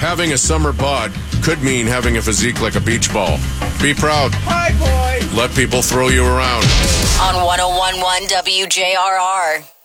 having a summer bod could mean having a physique like a beach ball. Be proud. Hi, boy. Let people throw you around. On 101.1 WJRR.